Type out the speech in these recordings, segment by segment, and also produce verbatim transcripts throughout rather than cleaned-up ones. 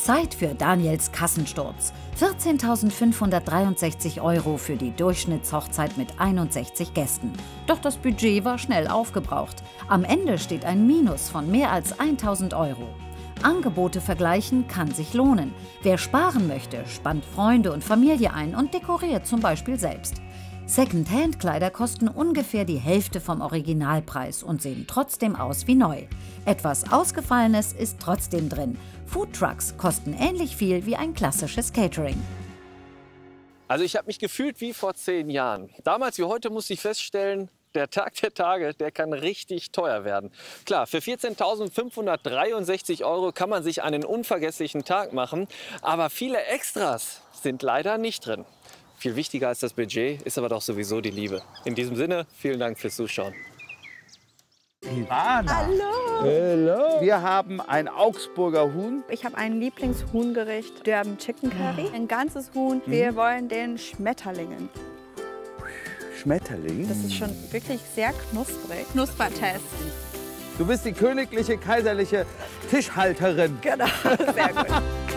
Zeit für Daniels Kassensturz. vierzehntausendfünfhundertdreiundsechzig Euro für die Durchschnittshochzeit mit einundsechzig Gästen. Doch das Budget war schnell aufgebraucht. Am Ende steht ein Minus von mehr als tausend Euro. Angebote vergleichen kann sich lohnen. Wer sparen möchte, spannt Freunde und Familie ein und dekoriert zum Beispiel selbst. Second-Hand-Kleider kosten ungefähr die Hälfte vom Originalpreis und sehen trotzdem aus wie neu. Etwas Ausgefallenes ist trotzdem drin. Foodtrucks kosten ähnlich viel wie ein klassisches Catering. Also ich habe mich gefühlt wie vor zehn Jahren. Damals wie heute musste ich feststellen, der Tag der Tage, der kann richtig teuer werden. Klar, für vierzehntausendfünfhundertdreiundsechzig Euro kann man sich einen unvergesslichen Tag machen, aber viele Extras sind leider nicht drin. Viel wichtiger als das Budget ist aber doch sowieso die Liebe. In diesem Sinne, vielen Dank fürs Zuschauen. Ivana. Hallo. Hallo. Wir haben ein Augsburger Huhn. Ich habe ein Lieblingshuhngericht, Durban Chicken Curry. Ein ganzes Huhn. Wir mhm. wollen den Schmetterlingen. Schmetterling? Das ist schon wirklich sehr knusprig. Knuspertest. Du bist die königliche, kaiserliche Tischhalterin. Genau, sehr gut.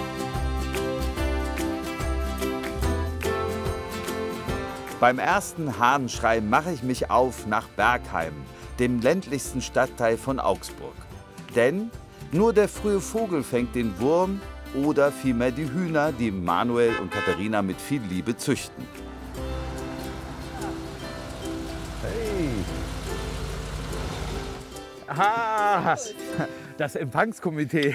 Beim ersten Hahnenschrei mache ich mich auf nach Bergheim, dem ländlichsten Stadtteil von Augsburg. Denn nur der frühe Vogel fängt den Wurm oder vielmehr die Hühner, die Manuel und Katharina mit viel Liebe züchten. Hey! Ah, das Empfangskomitee.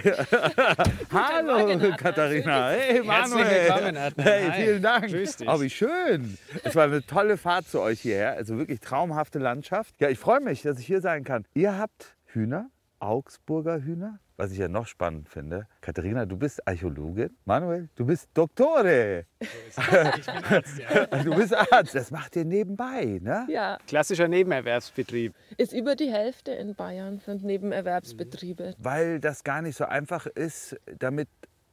Hallo, Katharina. Hey, Manuel. Herzlich willkommen, Adnan. Hey, Hi. vielen Dank. Grüß dich. Oh, wie schön. Es war eine tolle Fahrt zu euch hierher. Also wirklich traumhafte Landschaft. Ja, ich freue mich, dass ich hier sein kann. Ihr habt Hühner, Augsburger Hühner. Was ich ja noch spannend finde, Katharina, du bist Archäologin. Manuel, du bist Doktore. Ich bin Arzt, ja. Du bist Arzt. Das macht ihr nebenbei, ne? Ja, Klassischer Nebenerwerbsbetrieb. ist über die Hälfte in Bayern sind Nebenerwerbsbetriebe. Weil das gar nicht so einfach ist, damit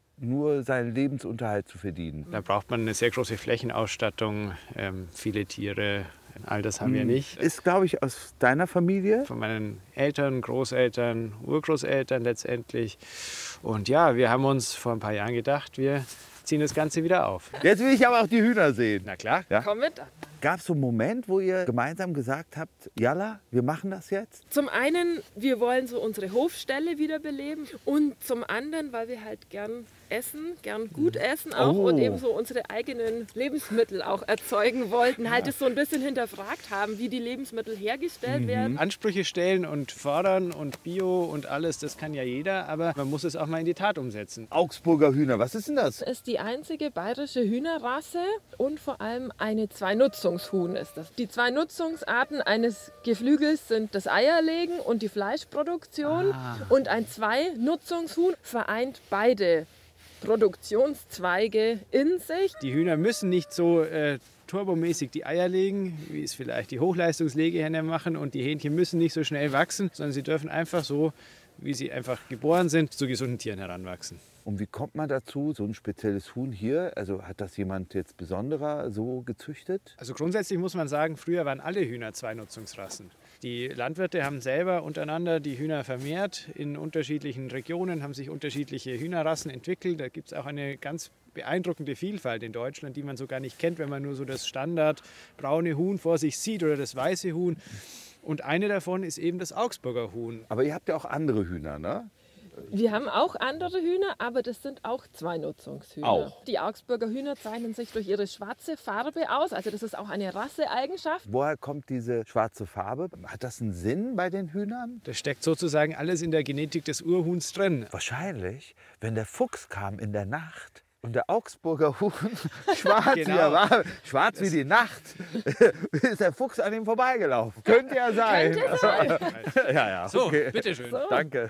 nur seinen Lebensunterhalt zu verdienen. Da braucht man eine sehr große Flächenausstattung, ähm, viele Tiere. All das haben wir nicht. Ist, glaube ich, aus deiner Familie? Von meinen Eltern, Großeltern, Urgroßeltern letztendlich. Und ja, wir haben uns vor ein paar Jahren gedacht, wir ziehen das Ganze wieder auf. Jetzt will ich aber auch die Hühner sehen. Na klar. Ja? Komm mit. Gab es so einen Moment, wo ihr gemeinsam gesagt habt, Jalla, wir machen das jetzt? Zum einen, wir wollen so unsere Hofställe wiederbeleben und zum anderen, weil wir halt gern essen, gern gut essen auch Oh. und eben so unsere eigenen Lebensmittel auch erzeugen wollten, halt es so ein bisschen hinterfragt haben, wie die Lebensmittel hergestellt werden. Ansprüche stellen und fordern und Bio und alles, das kann ja jeder, aber man muss es auch mal in die Tat umsetzen. Augsburger Hühner, was ist denn das? Das ist die einzige bayerische Hühnerrasse und vor allem eine Zwei-Nutzungshuhn ist das. Die zwei Nutzungsarten eines Geflügels sind das Eierlegen und die Fleischproduktion und ein Zwei-Nutzungshuhn vereint beide Produktionszweige in sich. Die Hühner müssen nicht so äh, turbomäßig die Eier legen, wie es vielleicht die Hochleistungslegehähner machen, und die Hähnchen müssen nicht so schnell wachsen, sondern sie dürfen einfach so, wie sie einfach geboren sind, zu gesunden Tieren heranwachsen. Und wie kommt man dazu, so ein spezielles Huhn hier? Also hat das jemand jetzt besonderer so gezüchtet? Also grundsätzlich muss man sagen, früher waren alle Hühner Zwei-Nutzungsrassen. Die Landwirte haben selber untereinander die Hühner vermehrt. In unterschiedlichen Regionen haben sich unterschiedliche Hühnerrassen entwickelt. Da gibt es auch eine ganz beeindruckende Vielfalt in Deutschland, die man so gar nicht kennt, wenn man nur so das Standard braune Huhn vor sich sieht oder das weiße Huhn. Und eine davon ist eben das Augsburger Huhn. Aber ihr habt ja auch andere Hühner, ne? Wir haben auch andere Hühner, aber das sind auch Zwei-Nutzungshühner. Auch. Die Augsburger Hühner zeichnen sich durch ihre schwarze Farbe aus. Also das ist auch eine Rasseeigenschaft. Woher kommt diese schwarze Farbe? Hat das einen Sinn bei den Hühnern? Das steckt sozusagen alles in der Genetik des Urhuhns drin. Wahrscheinlich, wenn der Fuchs kam in der Nacht und der Augsburger Huhn schwarz Genau. wie er war, schwarz wie die Nacht, ist der Fuchs an ihm vorbeigelaufen. Könnte ja sein. Könnte sein. ja, ja. So, Okay. bitteschön. Danke.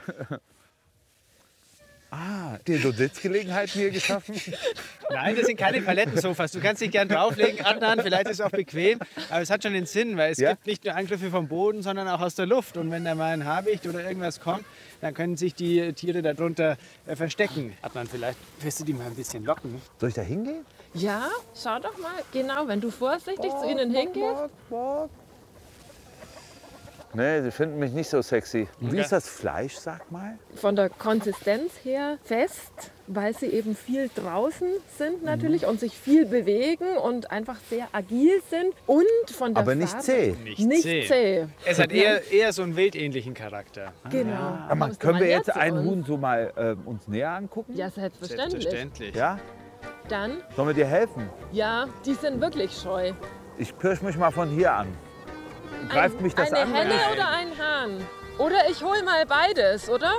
Ah, dir so Sitzgelegenheiten hier geschaffen? Nein, das sind keine Palettensofas. Du kannst dich gern drauflegen, Adnan, vielleicht ist es auch bequem. Aber es hat schon den Sinn, weil es Ja? gibt nicht nur Angriffe vom Boden, sondern auch aus der Luft. Und wenn da mal ein Habicht oder irgendwas kommt, dann können sich die Tiere darunter äh, verstecken. Adnan, vielleicht wirst du die mal ein bisschen locken. Soll ich da hingehen? Ja, schau doch mal. Genau, wenn du vorsichtig zu ihnen hingehst. Nee, sie finden mich nicht so sexy. Wie Okay. ist das Fleisch, sag mal? Von der Konsistenz her fest, weil sie eben viel draußen sind natürlich und sich viel bewegen und einfach sehr agil sind. Und von der Aber nicht Farbe zäh. Nicht, Nicht zäh. zäh. Es hat eher, eher so einen wildähnlichen Charakter. Genau. Aber Kommst du können mal wir her jetzt zu ein uns? Huhn so mal äh, uns näher angucken? Ja, selbstverständlich. Selbstverständlich. Ja? Dann, Sollen wir dir helfen? ja, die sind wirklich scheu. Ich pirsch mich mal von hier an. Greift Ein- mich das eine an? Henne oder ein Hahn? Oder ich hol mal beides, oder?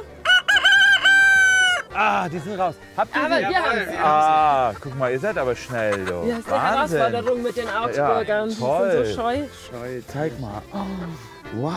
Ah, die sind raus. Habt ihr Aber sie? wir haben sie. Ah, guck mal, ihr seid aber schnell, du. Ja, das ist eine Wahnsinn. Herausforderung mit den Augsburgern. Die toll. sind so scheu. Scheu. Zeig mal. Oh, wow.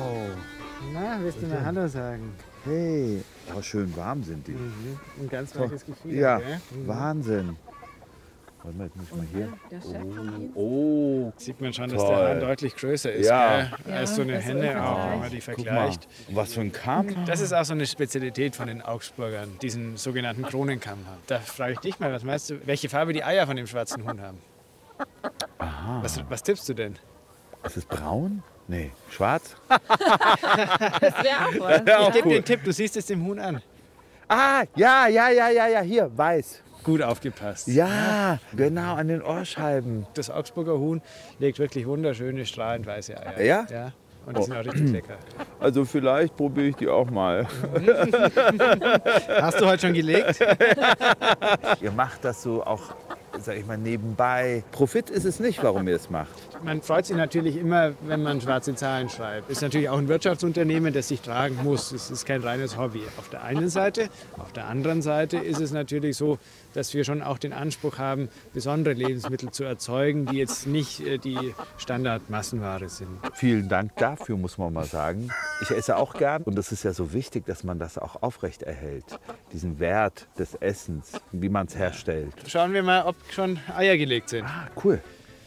Na, willst du mal Hallo sagen? Hey. Oh, schön warm sind die. Ein ganz weiches Gefühl. Ja, Gell? Wahnsinn. Warte mal, jetzt muss ich mal hier. Der Chef von ihm. Oh, Sieht man schon, dass Toll. der Hahn deutlich größer ist, Ja. gell? als so eine das ist Henne im auch, wenn Vergleich. man die guck mal. vergleicht. Was für ein Kamm. Das ist auch so eine Spezialität von den Augsburgern, diesen sogenannten Kronenkamm haben. Da frage ich dich mal, was meinst du, welche Farbe die Eier von dem schwarzen Huhn haben? Aha. Was, was tippst du denn? Ist es braun? Nee, schwarz? Das wäre auch was. Ich gebe dir einen Tipp, du siehst es dem Huhn an. Ah, ja, ja, ja, ja, ja, hier, weiß. Gut aufgepasst. Ja, genau, an den Ohrscheiben. Das Augsburger Huhn legt wirklich wunderschöne, strahlend weiße Eier. Ja? Ja. Und die sind auch richtig lecker. Also vielleicht probiere ich die auch mal. Hast du heute schon gelegt? Ihr macht das so auch, sag ich mal, nebenbei. Profit ist es nicht, warum ihr es macht. Man freut sich natürlich immer, wenn man schwarze Zahlen schreibt. Ist natürlich auch ein Wirtschaftsunternehmen, das sich tragen muss. Es ist kein reines Hobby. Auf der einen Seite. Auf der anderen Seite ist es natürlich so, dass wir schon auch den Anspruch haben, besondere Lebensmittel zu erzeugen, die jetzt nicht äh, die Standardmassenware sind. Vielen Dank dafür, muss man mal sagen. Ich esse auch gern und es ist ja so wichtig, dass man das auch aufrecht erhält. Diesen Wert des Essens, wie man es herstellt. Schauen wir mal, ob schon Eier gelegt sind. Ah, cool.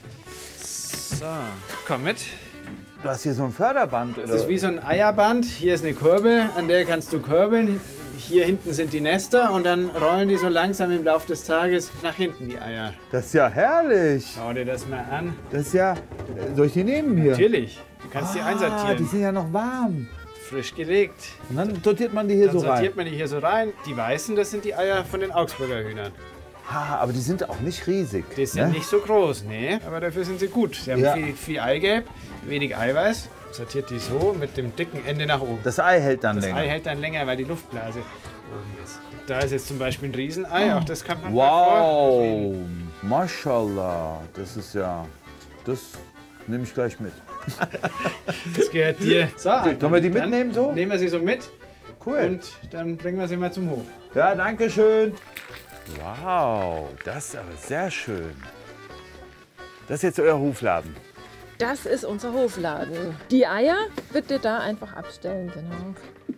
So, komm mit. Du hast hier so ein Förderband. Oder? Das ist wie so ein Eierband. Hier ist eine Kurbel, an der kannst du kurbeln. Hier hinten sind die Nester und dann rollen die so langsam im Laufe des Tages nach hinten, die Eier. Das ist ja herrlich. Schau dir das mal an. Das ist ja. Soll ich die nehmen hier? Natürlich, du kannst die Ah, die einsortieren. sind ja noch warm. Frisch gelegt. Und dann sortiert man die hier Dann so rein. sortiert man die hier so rein. Die weißen, das sind die Eier von den Augsburger Hühnern. Ah, aber die sind auch nicht riesig. Die sind ne? nicht so groß, nee, aber dafür sind sie gut. Sie haben Ja. viel, viel Eigelb, wenig Eiweiß. Sortiert die so mit dem dicken Ende nach oben. Das Ei hält dann Das länger. Ei hält dann länger, weil die Luftblase oben ist. Da ist jetzt zum Beispiel ein Riesenei, auch das kann man Wow, Mashallah, das ist ja, das nehme ich gleich mit. Das gehört dir. So, Sollen wir die dann mitnehmen so? Nehmen wir sie so mit Cool. und dann bringen wir sie mal zum Hof. Ja, danke schön. Wow, das ist aber sehr schön. Das ist jetzt euer Hofladen. Das ist unser Hofladen. Die Eier bitte da einfach abstellen, genau.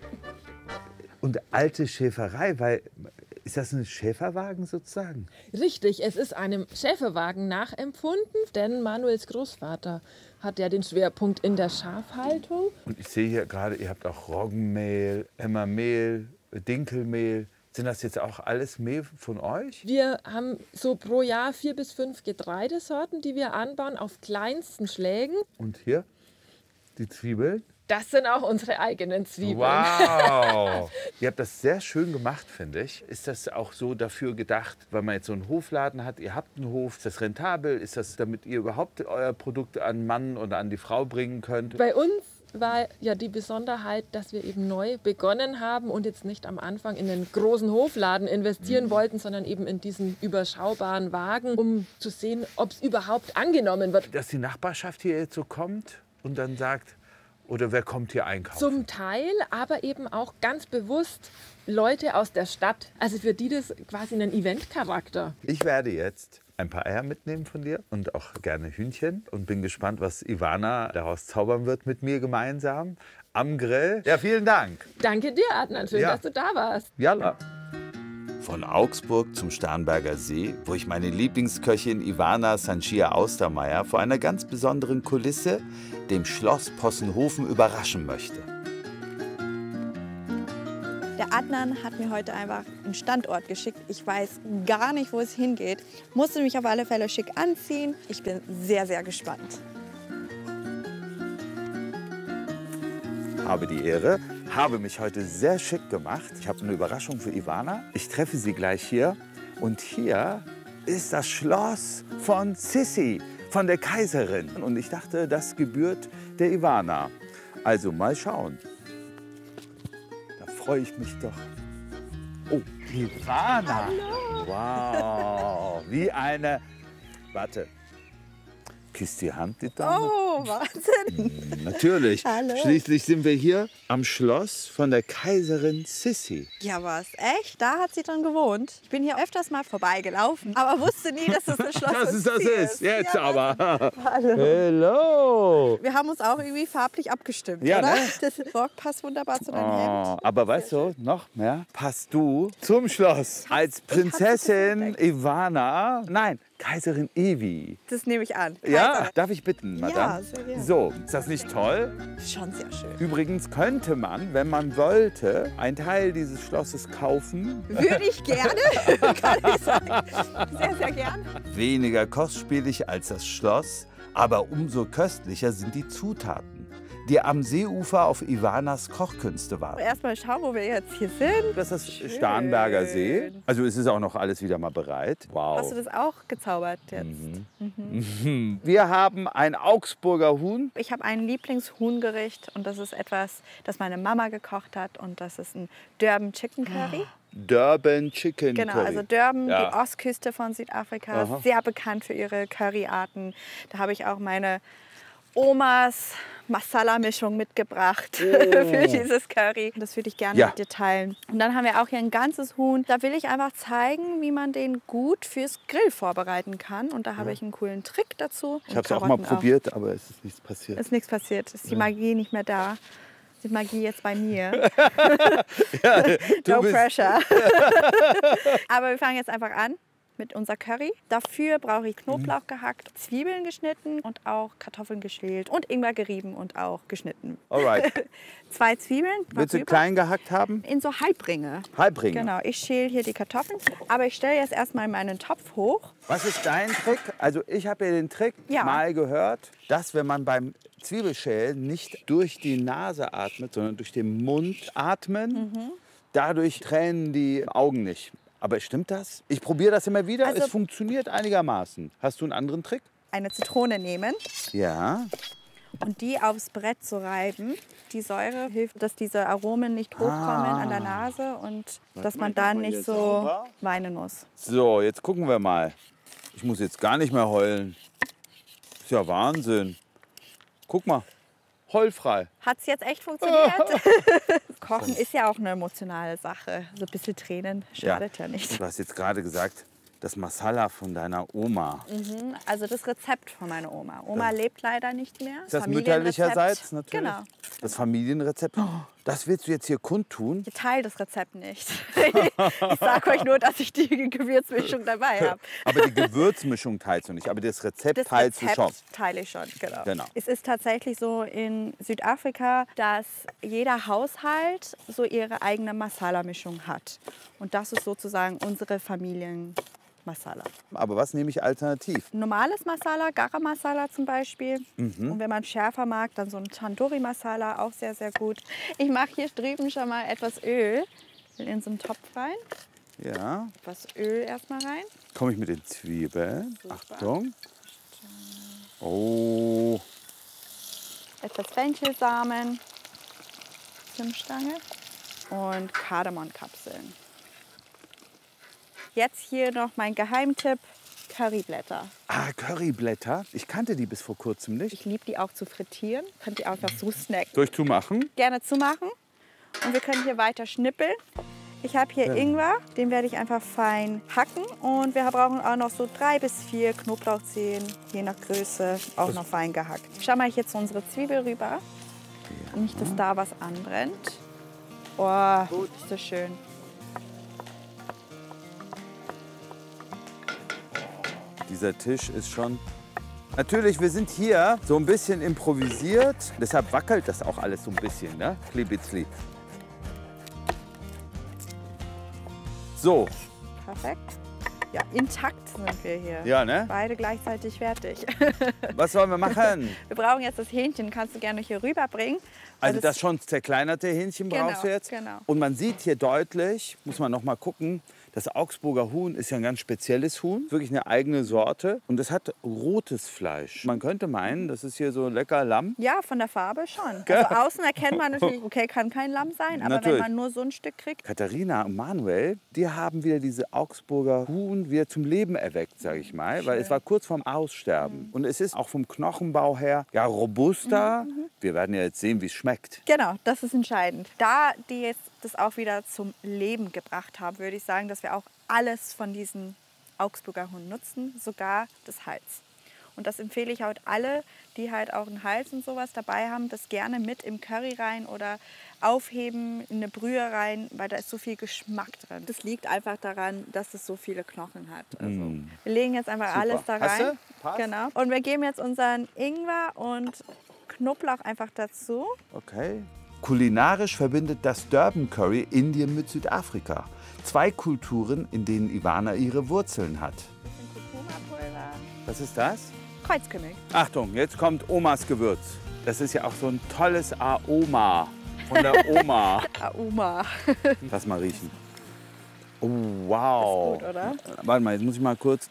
Und alte Schäferei, weil, ist das ein Schäferwagen sozusagen? Richtig, es ist einem Schäferwagen nachempfunden, denn Manuels Großvater hat ja den Schwerpunkt in der Schafhaltung. Und ich sehe hier gerade, ihr habt auch Roggenmehl, Emmermehl, Dinkelmehl. Sind das jetzt auch alles Mehl von euch? Wir haben so pro Jahr vier bis fünf Getreidesorten, die wir anbauen auf kleinsten Schlägen. Und hier die Zwiebeln? Das sind auch unsere eigenen Zwiebeln. Wow! Ihr habt das sehr schön gemacht, finde ich. Ist das auch so dafür gedacht, weil man jetzt so einen Hofladen hat, ihr habt einen Hof, ist das rentabel? Ist das, damit ihr überhaupt euer Produkt an den Mann oder an die Frau bringen könnt? Bei uns war ja die Besonderheit, dass wir eben neu begonnen haben und jetzt nicht am Anfang in den großen Hofladen investieren wollten, sondern eben in diesen überschaubaren Wagen, um zu sehen, ob es überhaupt angenommen wird. Dass die Nachbarschaft hier jetzt so kommt und dann sagt, oder wer kommt hier einkaufen? Zum Teil, aber eben auch ganz bewusst Leute aus der Stadt. Also für die das quasi einen Eventcharakter. Ich werde jetzt ein paar Eier mitnehmen von dir und auch gerne Hühnchen und bin gespannt, was Ivana daraus zaubern wird mit mir gemeinsam am Grill. Ja, vielen Dank. Danke dir, Adnan. Schön, Ja. dass du da warst. Yalla. Von Augsburg zum Starnberger See, wo ich meine Lieblingsköchin Ivana Sanchia-Austermeier vor einer ganz besonderen Kulisse, dem Schloss Possenhofen, überraschen möchte. Der Adnan hat mir heute einfach einen Standort geschickt. Ich weiß gar nicht, wo es hingeht. Musste mich auf alle Fälle schick anziehen. Ich bin sehr, sehr gespannt. habe die Ehre, habe mich heute sehr schick gemacht. Ich habe eine Überraschung für Ivana. Ich treffe sie gleich hier. Und hier ist das Schloss von Sissi, von der Kaiserin. Und ich dachte, das gebührt der Ivana. Also mal schauen. Da freue ich mich doch. Oh, Ivana. Hallo. Wow, wie eine... Warte. Küsst die Hand, die Dame? Oh, Wahnsinn. Natürlich. Hallo. Schließlich sind wir hier am Schloss von der Kaiserin Sissi. Ja, was? Echt? Da hat sie drin gewohnt. Ich bin hier öfters mal vorbeigelaufen, aber wusste nie, dass das ein Schloss Das von ist das Sissi ist. Jetzt ja, aber. Hallo. Hello. Wir haben uns auch irgendwie farblich abgestimmt, Ja, oder? ne? Das Rock passt wunderbar zu deinem Oh, Hemd. aber weißt du, noch mehr? Passt du zum Schloss als Prinzessin Ivana? Nein, Kaiserin Evi. Das nehme ich an. Ja, Kaiserin. darf ich bitten, Madame? sehr gerne. So, ist das nicht toll? Schon sehr schön. Übrigens könnte man, wenn man wollte, einen Teil dieses Schlosses kaufen. Würde ich gerne, kann ich sagen. Sehr, sehr gerne. Weniger kostspielig als das Schloss, aber umso köstlicher sind die Zutaten, die am Seeufer auf Ivanas Kochkünste warten. Erstmal schauen, wo wir jetzt hier sind. Das ist Schön. das Starnberger See. Also es ist auch noch alles wieder mal bereit. Wow. Hast du das auch gezaubert jetzt? Mhm. Wir haben ein Augsburger Huhn. Ich habe ein Lieblingshuhngericht und das ist etwas, das meine Mama gekocht hat und das ist ein Durban Chicken Curry. Durban Chicken Genau, Curry. also Durban, Ja. die Ostküste von Südafrika, Aha. sehr bekannt für ihre Curryarten. Da habe ich auch meine Omas Masala-Mischung mitgebracht für dieses Curry. Das würde ich gerne Ja. mit dir teilen. Und dann haben wir auch hier ein ganzes Huhn. Da will ich einfach zeigen, wie man den gut fürs Grill vorbereiten kann. Und da habe ich einen coolen Trick dazu. Ich Und habe es auch mal Karotten probiert, aber es ist nichts passiert. Ist nichts passiert. Ist die Magie nicht mehr da. Ist die Magie jetzt bei mir. No bist- pressure. Aber wir fangen jetzt einfach an mit unser Curry. Dafür brauche ich Knoblauch gehackt, Zwiebeln geschnitten und auch Kartoffeln geschält und Ingwer gerieben und auch geschnitten. Alright. Zwei Zwiebeln. Willst du drüber. klein gehackt haben? In so Halbringe. Halbringe. Genau, ich schäle hier die Kartoffeln. Aber ich stelle jetzt erstmal meinen Topf hoch. Was ist dein Trick? Also ich habe ja den Trick Ja. mal gehört, dass wenn man beim Zwiebelschälen nicht durch die Nase atmet, sondern durch den Mund atmen, Mhm. dadurch tränen die Augen nicht. Aber stimmt das? Ich probiere das immer wieder. Also- es funktioniert einigermaßen. Hast du einen anderen Trick? Eine Zitrone nehmen Ja. und die aufs Brett zu reiben. Die Säure hilft, dass diese Aromen nicht hochkommen an der Nase und dass man dann nicht so weinen muss. So, jetzt gucken wir mal. Ich muss jetzt gar nicht mehr heulen. Ist ja Wahnsinn. Guck mal, heulfrei. Hat es jetzt echt funktioniert? Kochen ist ja auch eine emotionale Sache. So ein bisschen Tränen schadet ja, nicht. Du hast jetzt gerade gesagt, das Masala von deiner Oma. Mhm, also das Rezept von meiner Oma. Oma lebt leider nicht mehr. Ist das Familienrezept. mütterlicherseits natürlich? Genau. Das Familienrezept. Das willst du jetzt hier kundtun? Ich teile das Rezept nicht. Ich sage euch nur, dass ich die Gewürzmischung dabei habe. Aber die Gewürzmischung teilst du nicht, aber das Rezept Das teilst Rezept du schon. teile ich schon, genau. Genau. Es ist tatsächlich so in Südafrika, dass jeder Haushalt so ihre eigene Masala-Mischung hat. Und das ist sozusagen unsere Familienmasala. Aber was nehme ich alternativ? Normales Masala, Garam Masala zum Beispiel. Mhm. Und wenn man schärfer mag, dann so ein Tandoori Masala, auch sehr, sehr gut. Ich mache hier drüben schon mal etwas Öl in so einen Topf rein. Ja. Etwas Öl erstmal rein. Komme ich mit den Zwiebeln. Super. Achtung. Oh. Etwas Fenchelsamen, Zimtstange und Kardemonkapseln. Jetzt hier noch mein Geheimtipp, Curryblätter. Ah, Curryblätter. Ich kannte die bis vor kurzem nicht. Ich liebe die auch zu frittieren. Könnt ihr einfach so snacken. Durchzumachen. Gerne zumachen. Und wir können hier weiter schnippeln. Ich habe hier Ingwer, den werde ich einfach fein hacken. Und wir brauchen auch noch so drei bis vier Knoblauchzehen, je nach Größe, auch noch fein gehackt. Schau mal jetzt unsere Zwiebel rüber. Nicht, dass da was anbrennt. Oh, ist das schön. Dieser Tisch ist schon... Natürlich, wir sind hier so ein bisschen improvisiert. Deshalb wackelt das auch alles so ein bisschen, ne? Klibitzli. So, Perfekt. Ja, intakt sind wir hier. Ja, ne? Beide gleichzeitig fertig. Was sollen wir machen? Wir brauchen jetzt das Hähnchen, kannst du gerne hier rüberbringen. Also das schon zerkleinerte Hähnchen Genau, brauchst du jetzt? genau. Und man sieht hier deutlich, muss man noch mal gucken, das Augsburger Huhn ist ja ein ganz spezielles Huhn, wirklich eine eigene Sorte. Und es hat rotes Fleisch. Man könnte meinen, das ist hier so lecker Lamm. Ja, von der Farbe schon. Also außen erkennt man natürlich, okay, kann kein Lamm sein, aber Natürlich. wenn man nur so ein Stück kriegt. Katharina und Manuel, die haben wieder diese Augsburger Huhn wieder zum Leben erweckt, sage ich mal. Weil es war kurz vorm Aussterben. Mhm. Und es ist auch vom Knochenbau her ja robuster. Mhm. Wir werden ja jetzt sehen, wie es schmeckt. Genau, das ist entscheidend. Da die jetzt das auch wieder zum Leben gebracht haben, würde ich sagen, dass wir auch alles von diesem Augsburger Huhn nutzen, sogar das Hals. Und das empfehle ich halt alle, die halt auch einen Hals und sowas dabei haben, das gerne mit im Curry rein oder aufheben in eine Brühe rein, weil da ist so viel Geschmack drin. Das liegt einfach daran, dass es so viele Knochen hat. Also, Mm. wir legen jetzt einfach Super. alles da Hast rein. du? Passt. Genau. Und wir geben jetzt unseren Ingwer und Knoblauch einfach dazu. Okay. Kulinarisch verbindet das Durban Curry Indien mit Südafrika. Zwei Kulturen, in denen Ivana ihre Wurzeln hat. Bisschen Kurkuma-Pulver. Was ist das? Kreuzkümmel. Achtung, jetzt kommt Omas Gewürz. Das ist ja auch so ein tolles Aroma von der Oma. Auma. Lass mal riechen. Oh, wow. Ist gut, oder? Warte mal, jetzt muss ich mal kurz.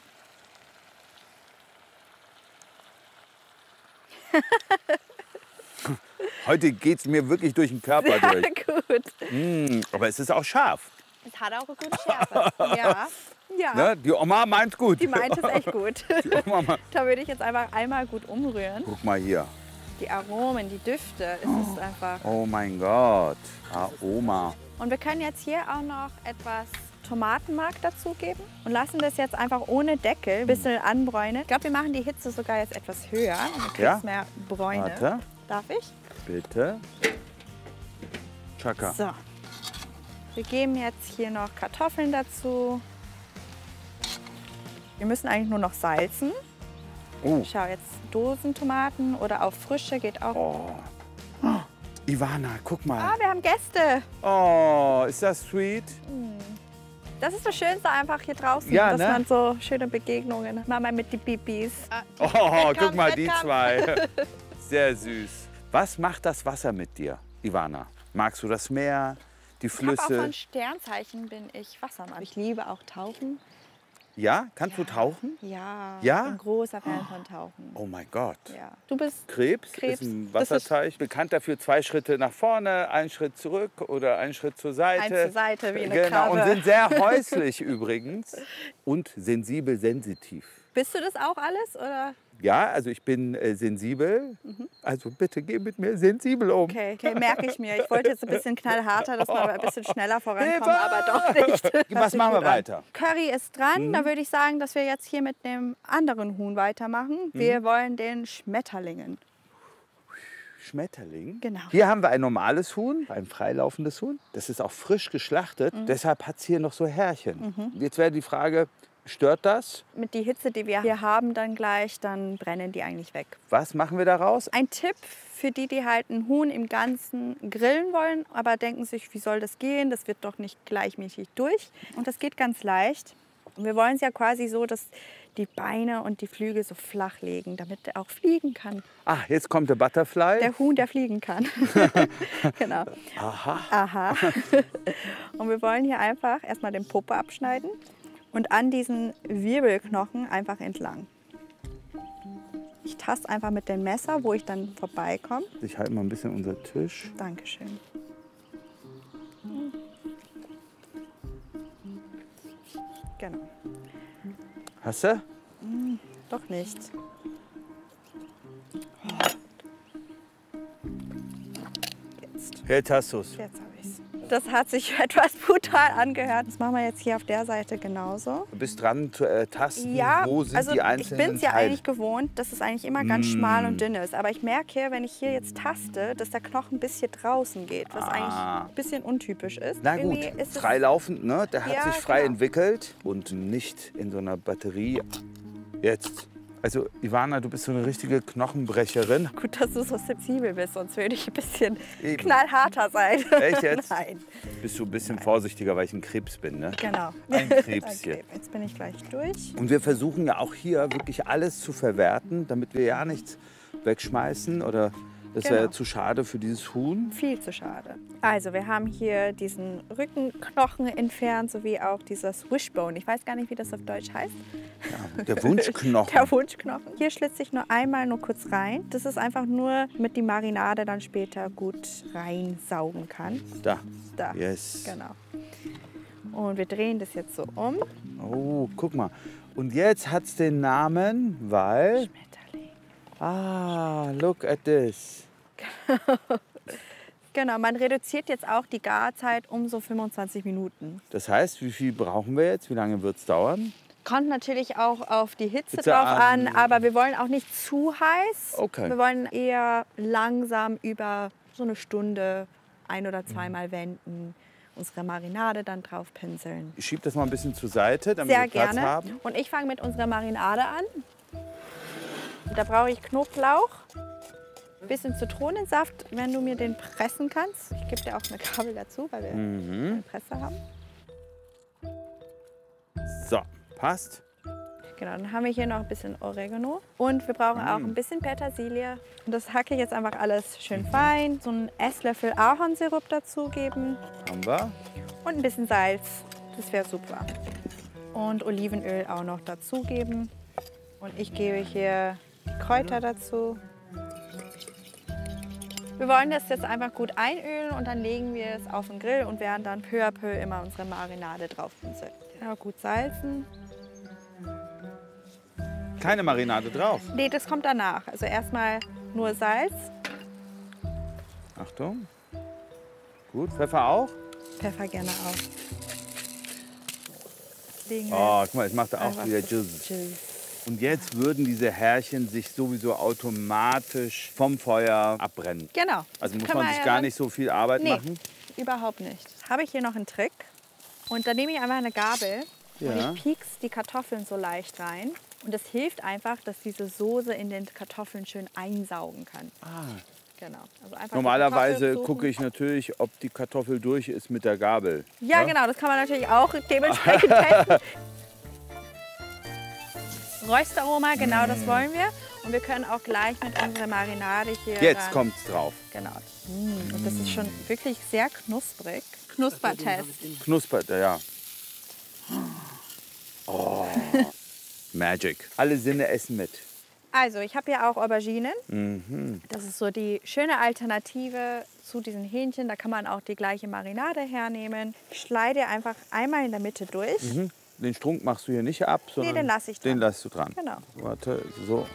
Heute geht es mir wirklich durch den Körper Sehr durch. gut. Mm, aber es ist auch scharf. Es hat auch eine gute Schärfe. Ja. Ja. Ne? Die Oma meint gut. Die meint es echt gut. Die Oma meint- Da würde ich jetzt einfach einmal gut umrühren. Guck mal hier. Die Aromen, die Düfte, es ist einfach. Oh mein Gott. Aroma. Und wir können jetzt hier auch noch etwas Tomatenmark dazugeben und lassen das jetzt einfach ohne Deckel ein bisschen anbräunen. Ich glaube, wir machen die Hitze sogar jetzt etwas höher. Dann kriegst Ja? mehr Bräune. Warte. Darf ich? Bitte. Chaka. So. Wir geben jetzt hier noch Kartoffeln dazu. Wir müssen eigentlich nur noch salzen. Oh. Schau, jetzt Dosentomaten oder auch frische geht auch. Oh. Ivana, guck mal. Ah, wir haben Gäste. Oh, ist das sweet? Das ist das Schönste einfach hier draußen, Ja, dass ne? man so schöne Begegnungen hat. Mama mit die Bibis. Oh, guck mal, die zwei. Sehr süß. Was macht das Wasser mit dir, Ivana? Magst du das Meer, die Ich habe auch Flüsse? von Sternzeichen bin ich Wassermann. Ich liebe auch Tauchen. Ja? Kannst du tauchen? Ja, Ja? ich bin großer Fan von Tauchen. Oh mein Gott. Ja. Du bist Krebs, Krebs. ist ein Das ist- Wasserzeichen. Bekannt dafür zwei Schritte nach vorne, einen Schritt zurück oder einen Schritt zur Seite. Eins zur Seite, wie eine Genau, und Krabbe. sind sehr häuslich übrigens. Und sensibel, sensitiv. Bist du das auch alles? Oder? Ja, also ich bin äh, sensibel. Also bitte geh mit mir sensibel um. Okay, okay merke ich mir. Ich wollte jetzt ein bisschen knallharter, dass wir ein bisschen schneller vorankommen, Hilfe! aber doch nicht. Hört Was sich machen wir gut an. weiter? Curry ist dran. Da würde ich sagen, dass wir jetzt hier mit dem anderen Huhn weitermachen. Wir wollen den Schmetterlingen. Schmetterling. Genau. Hier haben wir ein normales Huhn, ein freilaufendes Huhn. Das ist auch frisch geschlachtet. Mhm. Deshalb hat es hier noch so Härchen. Jetzt wäre die Frage, stört das? Mit die Hitze, die wir hier haben, dann gleich, dann brennen die eigentlich weg. Was machen wir daraus? Ein Tipp für die, die halt ein Huhn im Ganzen grillen wollen, aber denken sich, wie soll das gehen? Das wird doch nicht gleichmäßig durch. Und das geht ganz leicht. Und wir wollen es ja quasi so, dass die Beine und die Flügel so flach legen, damit er auch fliegen kann. Ah, jetzt kommt der Butterfly. Der Huhn, der fliegen kann. Genau. Aha. Aha. Und wir wollen hier einfach erstmal den Popo abschneiden und an diesen Wirbelknochen einfach entlang. Ich taste einfach mit dem Messer, wo ich dann vorbeikomme. Ich halte mal ein bisschen unser Tisch. Dankeschön. Genau. Hast du? Doch nicht. Jetzt. Jetzt hast du es. Jetzt habe ich's. Das hat sich etwas brutal angehört. Das machen wir jetzt hier auf der Seite genauso. Du bist dran zu äh, tasten, Ja, wo sind also die ich einzelnen bin es ja Teile. eigentlich gewohnt, dass es eigentlich immer ganz schmal und dünn ist. Aber ich merke, wenn ich hier jetzt taste, dass der Knochen ein bisschen draußen geht, was Ah. eigentlich ein bisschen untypisch ist. Na gut, Irgendwie ist es- freilaufend, ne? Der hat Ja, sich frei genau. entwickelt und nicht in so einer Batterie. Jetzt. Also Ivana, du bist so eine richtige Knochenbrecherin. Gut, dass du so sensibel bist, sonst würde ich ein bisschen Eben. knallharter sein. Echt jetzt? Nein. Bist du ein bisschen vorsichtiger, weil ich ein Krebs bin, ne? Genau. Ein Krebschen. Okay, jetzt bin ich gleich durch. Und wir versuchen ja auch hier wirklich alles zu verwerten, damit wir ja nichts wegschmeißen oder das wäre Genau. zu schade für dieses Huhn. Viel zu schade. Also wir haben hier diesen Rückenknochen entfernt, sowie auch dieses Wishbone. Ich weiß gar nicht, wie das auf Deutsch heißt. Der Wunschknochen. Der Wunschknochen. Hier schlitze ich nur einmal nur kurz rein. Das ist einfach nur, damit die Marinade dann später gut reinsaugen kann. Da. Da. Yes. Genau. Und wir drehen das jetzt so um. Oh, guck mal. Und jetzt hat es den Namen, weil... Schmetterling. Ah, look at this. Genau, man reduziert jetzt auch die Garzeit um so fünfundzwanzig Minuten. Das heißt, wie viel brauchen wir jetzt? Wie lange wird es dauern? Kommt natürlich auch auf die Hitze Hitze drauf an. an, aber wir wollen auch nicht zu heiß. Okay. Wir wollen eher langsam über so eine Stunde ein- oder zweimal wenden, unsere Marinade dann drauf pinseln. Ich schiebe das mal ein bisschen zur Seite, damit Sehr wir Platz gerne. haben. Und ich fange mit unserer Marinade an. Da brauche ich Knoblauch, ein bisschen Zitronensaft, wenn du mir den pressen kannst. Ich gebe dir auch eine Gabel dazu, weil wir Mhm. eine Presse haben. So, passt. Genau, dann haben wir hier noch ein bisschen Oregano und wir brauchen auch ein bisschen Petersilie. Und das hacke ich jetzt einfach alles schön fein. So einen Esslöffel Ahornsirup dazugeben Haben wir. und ein bisschen Salz. Das wäre super. Und Olivenöl auch noch dazugeben. Und ich gebe hier die Kräuter dazu. Wir wollen das jetzt einfach gut einölen und dann legen wir es auf den Grill und werden dann peu à peu immer unsere Marinade drauf pinseln. Ja, gut salzen. Keine Marinade drauf. Nee, das kommt danach. Also erstmal nur Salz, Achtung. Gut, Pfeffer auch. Pfeffer gerne auch. Legen wir Oh, guck mal, es macht auch einfach wieder so Juice. Juice. Und jetzt würden diese Härchen sich sowieso automatisch vom Feuer abbrennen. Genau. Also muss Kann man man sich ja gar dann- nicht so viel Arbeit Nee, machen. überhaupt nicht. Habe ich hier noch einen Trick. Und dann nehme ich einfach eine Gabel Ja. und ich piekse die Kartoffeln so leicht rein. Und das hilft einfach, dass diese Soße in den Kartoffeln schön einsaugen kann. Ah. Genau. Also einfach die Normalerweise Kartoffel suchen. gucke ich natürlich, ob die Kartoffel durch ist mit der Gabel. Ja, genau, das kann man natürlich auch dementsprechend testen. Röstaroma, genau das wollen wir. Und wir können auch gleich mit unserer Marinade hier Jetzt ran. kommt's drauf. Genau. Mm, und das ist schon wirklich sehr knusprig. Knuspertest. Knuspert, ja. Oh. Magic. Alle Sinne essen mit. Also, ich habe hier auch Auberginen. Mhm. Das ist so die schöne Alternative zu diesen Hähnchen. Da kann man auch die gleiche Marinade hernehmen. Ich schneide einfach einmal in der Mitte durch. Mhm. Den Strunk machst du hier nicht ab, sondern den lasse ich dran. Den lässt du dran. Genau. Warte, so.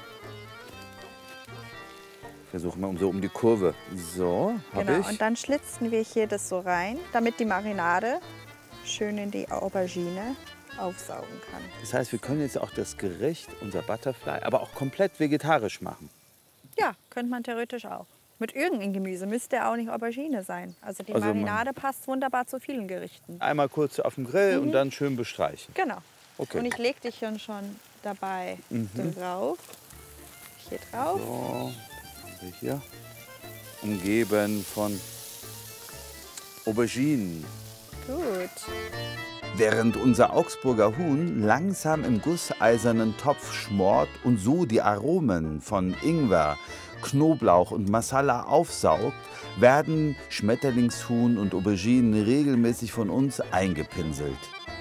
Versuchen wir um so um die Kurve. So, habe Genau. ich. Und dann schlitzen wir hier das so rein, damit die Marinade schön in die Aubergine aufsaugen kann. Das heißt, wir können jetzt auch das Gericht, unser Butterfly, aber auch komplett vegetarisch machen. Ja, könnte man theoretisch auch. Mit irgendeinem Gemüse müsste auch nicht Aubergine sein. Also die Also man- Marinade passt wunderbar zu vielen Gerichten. Einmal kurz auf dem Grill und dann schön bestreichen. Genau. Okay. Und ich lege dich schon schon dabei drauf. Hier drauf. So, haben wir hier. Umgeben von Auberginen. Gut. Während unser Augsburger Huhn langsam im gusseisernen Topf schmort und so die Aromen von Ingwer, Knoblauch und Masala aufsaugt, werden Schmetterlingshuhn und Auberginen regelmäßig von uns eingepinselt.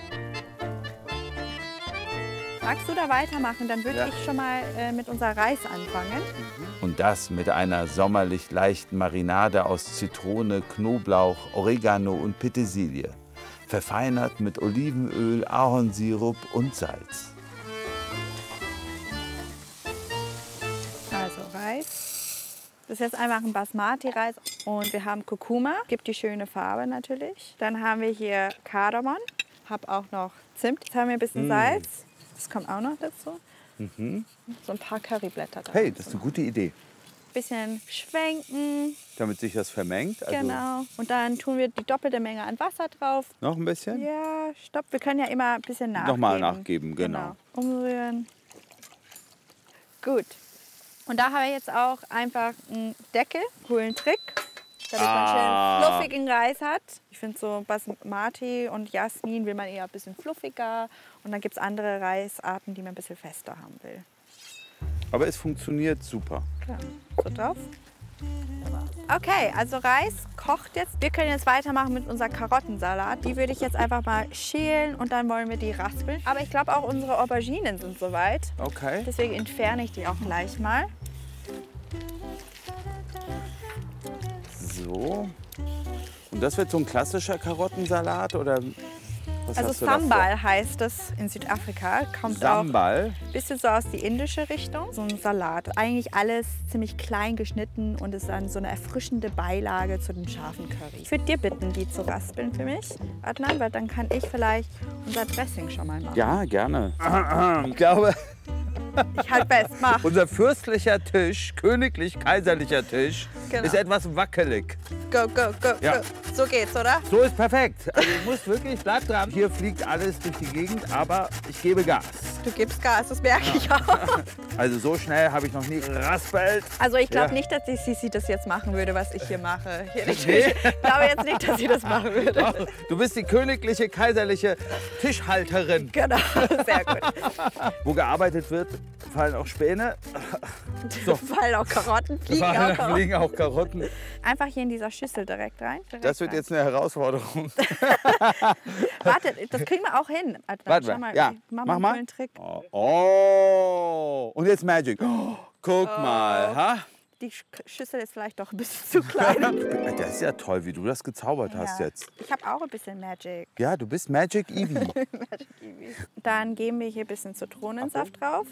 Magst du da weitermachen? Dann würde Ja. ich schon mal äh, mit unser Reis anfangen. Und das mit einer sommerlich leichten Marinade aus Zitrone, Knoblauch, Oregano und Petersilie. Verfeinert mit Olivenöl, Ahornsirup und Salz. Also Reis. Das ist jetzt einfach ein Basmati-Reis. Und wir haben Kurkuma, gibt die schöne Farbe natürlich. Dann haben wir hier Kardamom, habe auch noch Zimt. Jetzt haben wir ein bisschen Salz. Das kommt auch noch dazu. So ein paar Curryblätter da. Hey, das ist eine gute Idee. Bisschen schwenken, Damit sich das vermengt. Also genau. Und dann tun wir die doppelte Menge an Wasser drauf. noch ein bisschen? Ja, stopp. Wir können ja immer ein bisschen nachgeben. Nochmal nachgeben, genau. Umrühren. Gut. Und da habe ich jetzt auch einfach einen Deckel, coolen Trick, damit Ah. man schön fluffigen Reis hat. Ich finde so Basmati und Jasmin will man eher ein bisschen fluffiger. Und dann gibt es andere Reisarten, die man ein bisschen fester haben will. Aber es funktioniert super. Klar. So drauf. Okay, also Reis kocht jetzt. Wir können jetzt weitermachen mit unserer Karottensalat. Die würde ich jetzt einfach mal schälen und dann wollen wir die raspeln. Aber ich glaube auch unsere Auberginen sind soweit. Okay. Deswegen entferne ich die auch gleich mal. So. Und das wird so ein klassischer Karottensalat oder was Also hast du da vor? Sambal heißt das in Südafrika. Kommt Sambal. auch ein bisschen so aus die indische Richtung. So ein Salat. Eigentlich alles ziemlich klein geschnitten und ist dann so eine erfrischende Beilage zu den scharfen Curry. Ich würde dir bitten, die zu raspeln für mich, Adnan, weil dann kann ich vielleicht unser Dressing schon mal machen. Ja, gerne. Ich glaube, Ich halt fest, mach. unser fürstlicher Tisch, königlich-kaiserlicher Tisch, Genau. ist etwas wackelig. Go, go, go, Ja. go. So geht's, oder? So ist perfekt. Also ich muss wirklich, bleib dran. Hier fliegt alles durch die Gegend, aber ich gebe Gas. Du gibst Gas, das merke ich auch. Also so schnell habe ich noch nie geraspelt. Also ich glaube Ja. nicht, dass die Sisi das jetzt machen würde, was ich hier mache. Hier in der Küche. Ich glaube jetzt nicht, dass sie das machen würde. Du bist die königliche, kaiserliche Tischhalterin. Genau, sehr gut. Wo gearbeitet wird, fallen auch Späne. So. Fallen auch Karotten, fliegen auch Fallen, Karotten. fliegen auch Karotten. Einfach hier in dieser Schüssel direkt rein. Direkt Das wird rein. jetzt eine Herausforderung. Warte, das kriegen wir auch hin. Adnan, Warte schau mal, ja, ich mach mach mal mal. einen coolen Trick. Oh, oh. Und jetzt Magic. Oh, guck mal. Ha? Die Sch- Schüssel ist vielleicht doch ein bisschen zu klein. Das ist ja toll, wie du das gezaubert hast Ja. jetzt. Ich habe auch ein bisschen Magic. Ja, du bist Magic Evie. Dann geben wir hier ein bisschen Zitronensaft drauf.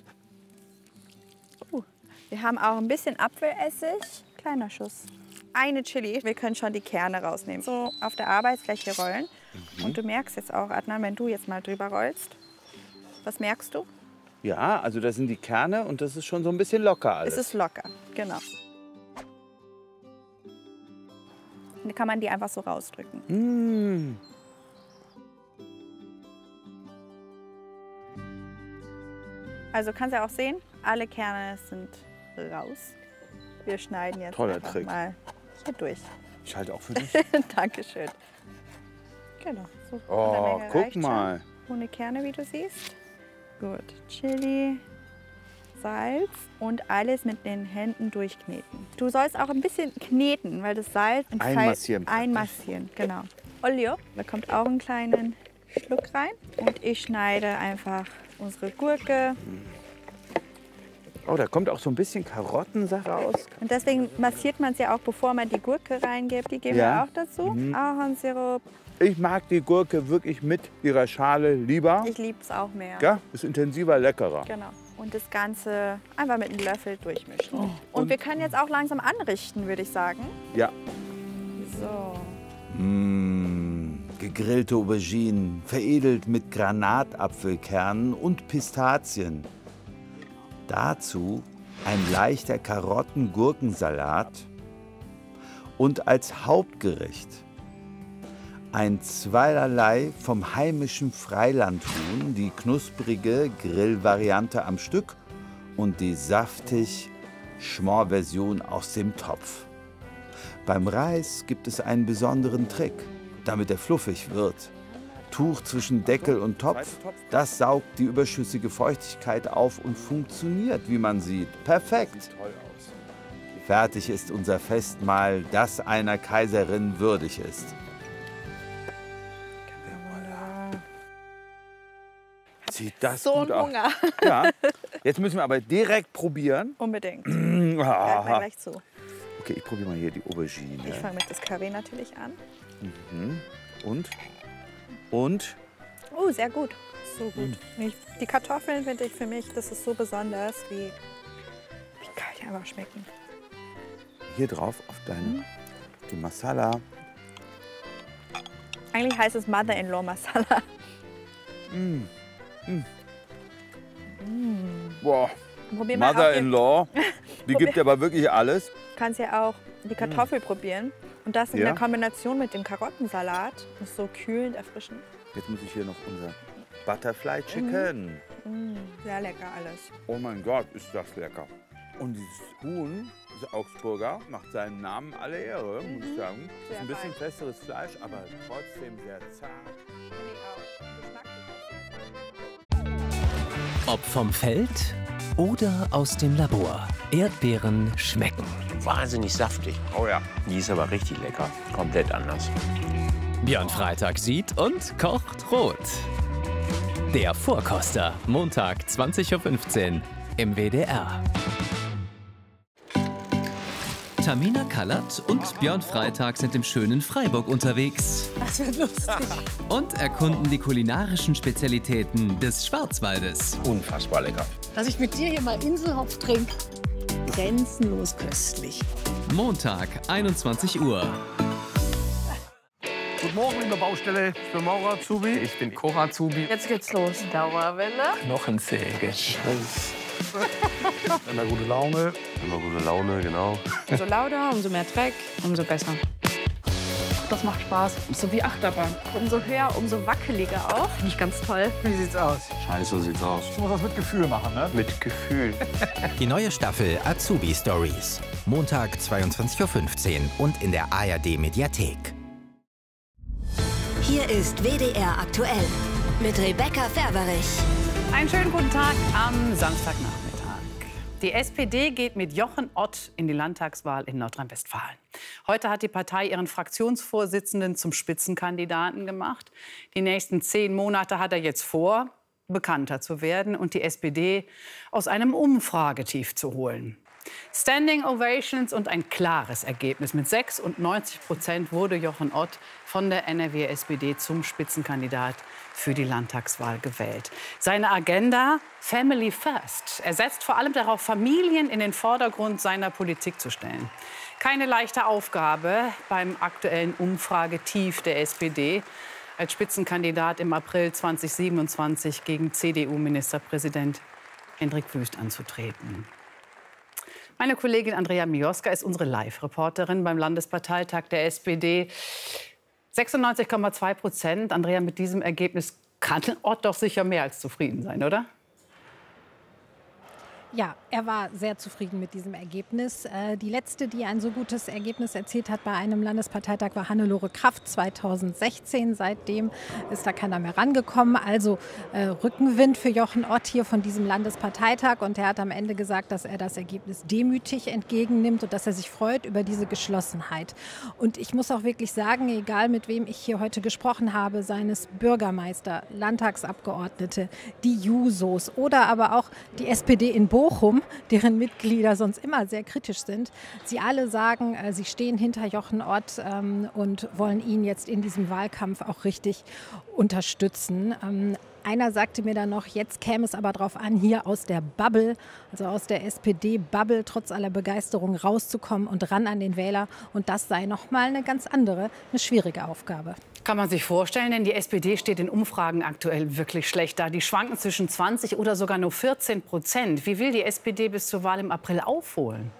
Uh, wir haben auch ein bisschen Apfelessig. Kleiner Schuss. Eine Chili. Wir können schon die Kerne rausnehmen. So auf der Arbeitsfläche rollen. Und du merkst jetzt auch, Adnan, wenn du jetzt mal drüber rollst. Was merkst du? Ja, also das sind die Kerne und das ist schon so ein bisschen locker alles. Es ist locker, genau. Dann kann man die einfach so rausdrücken. Mmh. Also kannst du auch sehen, alle Kerne sind raus. Wir schneiden jetzt Toller einfach Trick. mal hier durch. Ich halte auch für dich. Dankeschön. Genau. So von der Oh, Menge guck reicht schon. mal. Ohne Kerne, wie du siehst. Gut. Chili, Salz und alles mit den Händen durchkneten. Du sollst auch ein bisschen kneten, weil das Salz ein Einmassieren Pfeil- Einmassieren, genau. Olio, da kommt auch einen kleinen Schluck rein. Und ich schneide einfach unsere Gurke. Oh, da kommt auch so ein bisschen Karottensaft raus. Und deswegen massiert man es ja auch, bevor man die Gurke reingibt. Die geben Ja. wir auch dazu. Ahornsirup. Ich mag die Gurke wirklich mit ihrer Schale lieber. Ich liebe es auch mehr. Ja, ist intensiver, leckerer. Genau. Und das Ganze einfach mit einem Löffel durchmischen. und, und- wir können jetzt auch langsam anrichten, würde ich sagen. Ja. So. Mmh, gegrillte Auberginen, veredelt mit Granatapfelkernen und Pistazien. Dazu ein leichter Karotten-Gurkensalat und als Hauptgericht ein zweierlei vom heimischen Freilandhuhn, die knusprige Grillvariante am Stück und die saftig Schmorversion aus dem Topf. Beim Reis gibt es einen besonderen Trick, damit er fluffig wird. Tuch zwischen Deckel und Topf, das saugt die überschüssige Feuchtigkeit auf und funktioniert, wie man sieht. Perfekt. Fertig ist unser Festmahl, das einer Kaiserin würdig ist. Sieht das So gut ein aus. Hunger. Ja. Jetzt müssen wir aber direkt probieren. Unbedingt. Bleibt mir Ah. gleich zu. Okay, ich probiere mal hier die Aubergine. Ich fange mit das Curry natürlich an. Und? Und? Oh, sehr gut. So gut. Mm. Ich, die Kartoffeln finde ich für mich, das ist so besonders, wie, wie geil die einfach schmecken. Hier drauf auf deine Mhm. die Masala. Eigentlich heißt es Mother-in-Law Masala. Boah, Probier mal auch hier. Mother-in-Law, die gibt aber wirklich alles. Du kannst ja auch die Kartoffel probieren. Und das in Ja. der Kombination mit dem Karottensalat ist so kühlend, erfrischend. Jetzt muss ich hier noch unser Butterfly Chicken. Mm, sehr lecker alles. Oh mein Gott, ist das lecker. Und dieses Huhn, das Augsburger, macht seinem Namen alle Ehre, muss ich sagen. Sehr Ist ein bisschen fein. festeres Fleisch, aber trotzdem sehr zart. Ob vom Feld oder aus dem Labor. Erdbeeren schmecken. Wahnsinnig saftig. Oh ja. Die ist aber richtig lecker. Komplett anders. Björn Freitag sieht und kocht rot. Der Vorkoster, Montag zwanzig Uhr fünfzehn im W D R. Tamina Kallert und Björn Freitag sind im schönen Freiburg unterwegs. Das wird lustig. Und erkunden die kulinarischen Spezialitäten des Schwarzwaldes. Unfassbar lecker. Dass ich mit dir hier mal Inselhopf trinke. Grenzenlos köstlich. Montag, einundzwanzig Uhr. Guten Morgen, liebe Baustelle. Ich bin Maurer Azubi. Ich bin Koch Azubi. Jetzt geht's los. Dauerwelle. Knochensäge. Immer gute Laune. Immer gute Laune, genau. Umso lauter, umso mehr Dreck, umso besser. Das macht Spaß. So wie Achterbahn. Umso höher, umso wackeliger auch. Finde ich ganz toll. Wie sieht's aus? Scheiße, so sieht's aus. Du musst das mit Gefühl machen, ne? Mit Gefühl. Die neue Staffel Azubi Stories. Montag zweiundzwanzig Uhr fünfzehn und in der A R D-Mediathek. Hier ist W D R aktuell mit Rebecca Ferberich. Einen schönen guten Tag am Samstagnachmittag. Die S P D geht mit Jochen Ott in die Landtagswahl in Nordrhein-Westfalen. Heute hat die Partei ihren Fraktionsvorsitzenden zum Spitzenkandidaten gemacht. Die nächsten zehn Monate hat er jetzt vor, bekannter zu werden und die S P D aus einem Umfragetief zu holen. Standing Ovations und ein klares Ergebnis. Mit sechsundneunzig Prozent wurde Jochen Ott von der N R W S P D zum Spitzenkandidat für die Landtagswahl gewählt. Seine Agenda Family First. Er setzt vor allem darauf, Familien in den Vordergrund seiner Politik zu stellen. Keine leichte Aufgabe beim aktuellen Umfragetief der S P D. Als Spitzenkandidat im April zweitausendsiebenundzwanzig gegen C D U-Ministerpräsident Hendrik Wüst anzutreten. Meine Kollegin Andrea Mioska ist unsere Live-Reporterin beim Landesparteitag der S P D. sechsundneunzig Komma zwei Prozent. Andrea, mit diesem Ergebnis kann Ott doch sicher mehr als zufrieden sein, oder? Ja, er war sehr zufrieden mit diesem Ergebnis. Die letzte, die ein so gutes Ergebnis erzielt hat bei einem Landesparteitag, war Hannelore Kraft zweitausendsechzehn. Seitdem ist da keiner mehr rangekommen. Also äh, Rückenwind für Jochen Ott hier von diesem Landesparteitag. Und er hat am Ende gesagt, dass er das Ergebnis demütig entgegennimmt und dass er sich freut über diese Geschlossenheit. Und ich muss auch wirklich sagen, egal mit wem ich hier heute gesprochen habe, seien es Bürgermeister, Landtagsabgeordnete, die Jusos oder aber auch die S P D in Bochum, Bochum, deren Mitglieder sonst immer sehr kritisch sind. Sie alle sagen, äh, sie stehen hinter Jochen Ott ähm, und wollen ihn jetzt in diesem Wahlkampf auch richtig unterstützen. Ähm, Einer sagte mir dann noch, jetzt käme es aber darauf an, hier aus der Bubble, also aus der S P D-Bubble, trotz aller Begeisterung rauszukommen und ran an den Wähler. Und das sei noch mal eine ganz andere, eine schwierige Aufgabe. Kann man sich vorstellen, denn die S P D steht in Umfragen aktuell wirklich schlecht da. Die schwanken zwischen zwanzig oder sogar nur vierzehn Prozent. Wie will die S P D bis zur Wahl im April aufholen?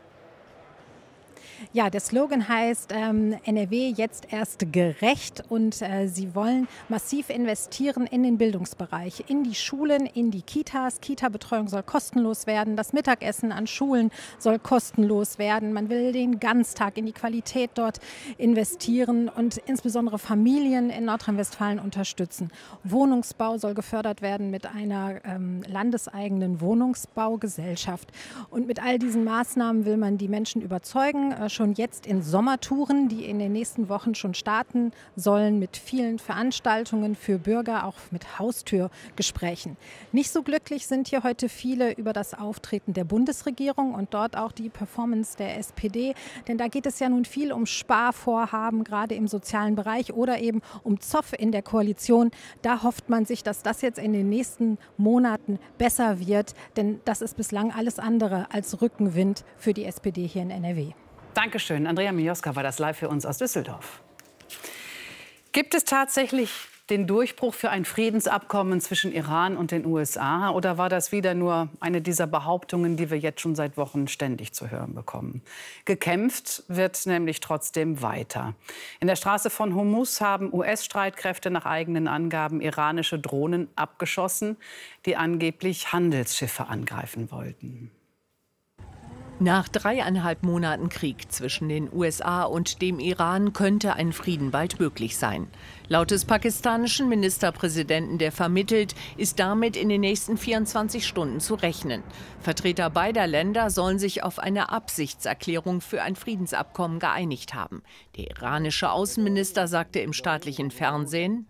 Ja, der Slogan heißt ähm, N R W jetzt erst gerecht und äh, sie wollen massiv investieren in den Bildungsbereich, in die Schulen, in die Kitas. Kita-Betreuung soll kostenlos werden, das Mittagessen an Schulen soll kostenlos werden. Man will den Ganztag in die Qualität dort investieren und insbesondere Familien in Nordrhein-Westfalen unterstützen. Wohnungsbau soll gefördert werden mit einer ähm, landeseigenen Wohnungsbaugesellschaft. Und mit all diesen Maßnahmen will man die Menschen überzeugen, äh, schon jetzt in Sommertouren, die in den nächsten Wochen schon starten sollen, mit vielen Veranstaltungen für Bürger, auch mit Haustürgesprächen. Nicht so glücklich sind hier heute viele über das Auftreten der Bundesregierung und dort auch die Performance der S P D. Denn da geht es ja nun viel um Sparvorhaben, gerade im sozialen Bereich oder eben um Zoff in der Koalition. Da hofft man sich, dass das jetzt in den nächsten Monaten besser wird, denn das ist bislang alles andere als Rückenwind für die S P D hier in N R W. Dankeschön. Andrea Mioska war das live für uns aus Düsseldorf. Gibt es tatsächlich den Durchbruch für ein Friedensabkommen zwischen Iran und den U S A? Oder war das wieder nur eine dieser Behauptungen, die wir jetzt schon seit Wochen ständig zu hören bekommen? Gekämpft wird nämlich trotzdem weiter. In der Straße von Hormuz haben U S-Streitkräfte nach eigenen Angaben iranische Drohnen abgeschossen, die angeblich Handelsschiffe angreifen wollten. Nach dreieinhalb Monaten Krieg zwischen den U S A und dem Iran könnte ein Frieden bald möglich sein. Laut des pakistanischen Ministerpräsidenten, der vermittelt, ist damit in den nächsten vierundzwanzig Stunden zu rechnen. Vertreter beider Länder sollen sich auf eine Absichtserklärung für ein Friedensabkommen geeinigt haben. Der iranische Außenminister sagte im staatlichen Fernsehen: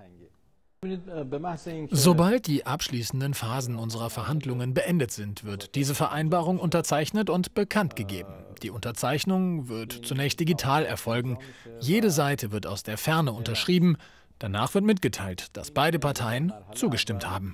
Sobald die abschließenden Phasen unserer Verhandlungen beendet sind, wird diese Vereinbarung unterzeichnet und bekannt gegeben. Die Unterzeichnung wird zunächst digital erfolgen. Jede Seite wird aus der Ferne unterschrieben. Danach wird mitgeteilt, dass beide Parteien zugestimmt haben.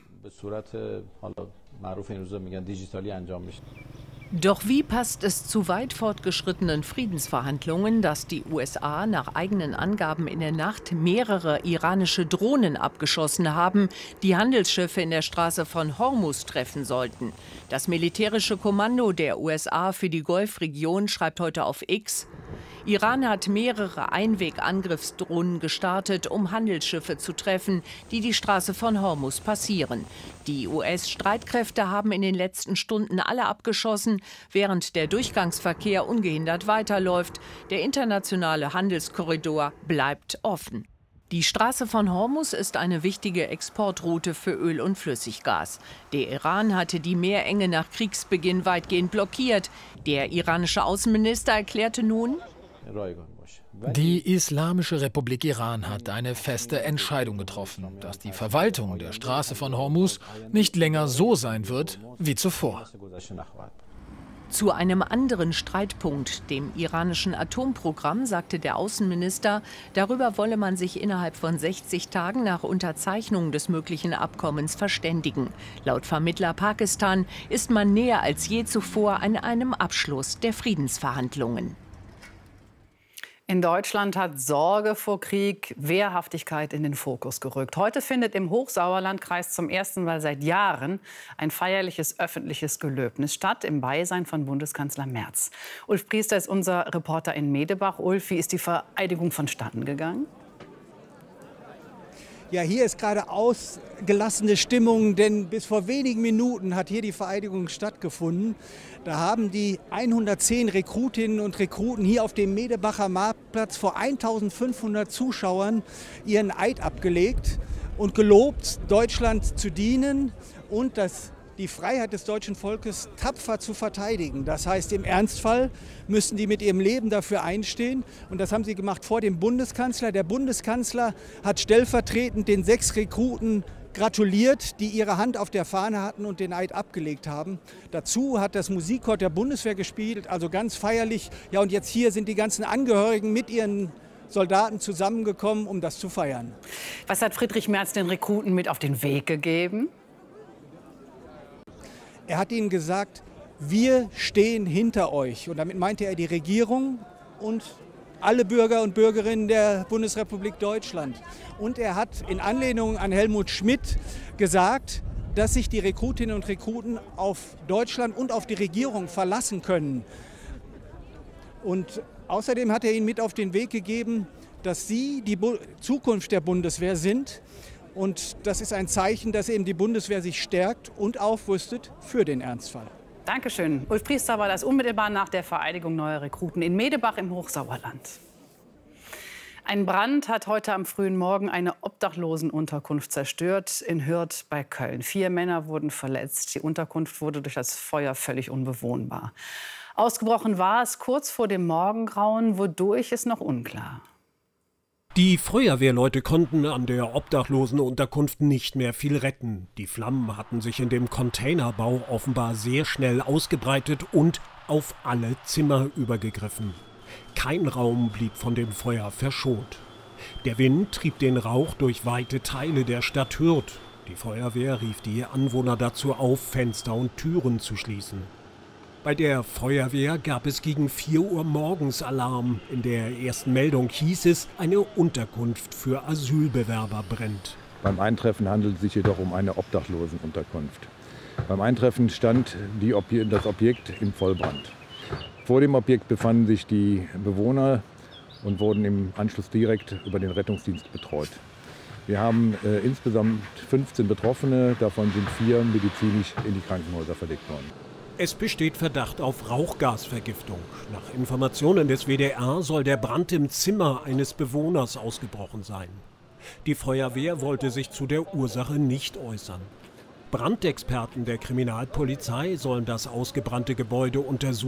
Doch wie passt es zu weit fortgeschrittenen Friedensverhandlungen, dass die U S A nach eigenen Angaben in der Nacht mehrere iranische Drohnen abgeschossen haben, die Handelsschiffe in der Straße von Hormuz treffen sollten? Das militärische Kommando der U S A für die Golfregion schreibt heute auf X: Iran hat mehrere Einwegangriffsdrohnen gestartet, um Handelsschiffe zu treffen, die die Straße von Hormuz passieren. Die U S-Streitkräfte haben in den letzten Stunden alle abgeschossen, während der Durchgangsverkehr ungehindert weiterläuft. Der internationale Handelskorridor bleibt offen. Die Straße von Hormuz ist eine wichtige Exportroute für Öl und Flüssiggas. Der Iran hatte die Meerenge nach Kriegsbeginn weitgehend blockiert. Der iranische Außenminister erklärte nun: Die Islamische Republik Iran hat eine feste Entscheidung getroffen, dass die Verwaltung der Straße von Hormuz nicht länger so sein wird wie zuvor. Zu einem anderen Streitpunkt, dem iranischen Atomprogramm, sagte der Außenminister, darüber wolle man sich innerhalb von sechzig Tagen nach Unterzeichnung des möglichen Abkommens verständigen. Laut Vermittler Pakistan ist man näher als je zuvor an einem Abschluss der Friedensverhandlungen. In Deutschland hat Sorge vor Krieg Wehrhaftigkeit in den Fokus gerückt. Heute findet im Hochsauerlandkreis zum ersten Mal seit Jahren ein feierliches öffentliches Gelöbnis statt, im Beisein von Bundeskanzler Merz. Ulf Priester ist unser Reporter in Medebach. Ulf, wie ist die Vereidigung vonstatten gegangen? Ja, hier ist gerade ausgelassene Stimmung, denn bis vor wenigen Minuten hat hier die Vereidigung stattgefunden. Da haben die hundertzehn Rekrutinnen und Rekruten hier auf dem Medebacher Marktplatz vor eintausendfünfhundert Zuschauern ihren Eid abgelegt und gelobt, Deutschland zu dienen und das die Freiheit des deutschen Volkes tapfer zu verteidigen. Das heißt, im Ernstfall müssen die mit ihrem Leben dafür einstehen. Und das haben sie gemacht vor dem Bundeskanzler. Der Bundeskanzler hat stellvertretend den sechs Rekruten gratuliert, die ihre Hand auf der Fahne hatten und den Eid abgelegt haben. Dazu hat das Musikchor der Bundeswehr gespielt, also ganz feierlich. Ja, und jetzt hier sind die ganzen Angehörigen mit ihren Soldaten zusammengekommen, um das zu feiern. Was hat Friedrich Merz den Rekruten mit auf den Weg gegeben? Er hat ihnen gesagt, wir stehen hinter euch. Und damit meinte er die Regierung und alle Bürger und Bürgerinnen der Bundesrepublik Deutschland. Und er hat in Anlehnung an Helmut Schmidt gesagt, dass sich die Rekrutinnen und Rekruten auf Deutschland und auf die Regierung verlassen können. Und außerdem hat er ihnen mit auf den Weg gegeben, dass sie die Zukunft der Bundeswehr sind. Und das ist ein Zeichen, dass eben die Bundeswehr sich stärkt und aufrüstet für den Ernstfall. Dankeschön. Ulf Priester war das unmittelbar nach der Vereidigung neuer Rekruten in Medebach im Hochsauerland. Ein Brand hat heute am frühen Morgen eine Obdachlosenunterkunft zerstört in Hürth bei Köln. Vier Männer wurden verletzt. Die Unterkunft wurde durch das Feuer völlig unbewohnbar. Ausgebrochen war es kurz vor dem Morgengrauen, wodurch ist noch unklar. Die Feuerwehrleute konnten an der Obdachlosenunterkunft nicht mehr viel retten. Die Flammen hatten sich in dem Containerbau offenbar sehr schnell ausgebreitet und auf alle Zimmer übergegriffen. Kein Raum blieb von dem Feuer verschont. Der Wind trieb den Rauch durch weite Teile der Stadt Hürth. Die Feuerwehr rief die Anwohner dazu auf, Fenster und Türen zu schließen. Bei der Feuerwehr gab es gegen vier Uhr morgens Alarm. In der ersten Meldung hieß es, eine Unterkunft für Asylbewerber brennt. Beim Eintreffen handelt es sich jedoch um eine Obdachlosenunterkunft. Beim Eintreffen stand die Obje- das Objekt in Vollbrand. Vor dem Objekt befanden sich die Bewohner und wurden im Anschluss direkt über den Rettungsdienst betreut. Wir haben äh, insgesamt fünfzehn Betroffene, davon sind vier medizinisch in die Krankenhäuser verlegt worden. Es besteht Verdacht auf Rauchgasvergiftung. Nach Informationen des W D R soll der Brand im Zimmer eines Bewohners ausgebrochen sein. Die Feuerwehr wollte sich zu der Ursache nicht äußern. Brandexperten der Kriminalpolizei sollen das ausgebrannte Gebäude untersuchen.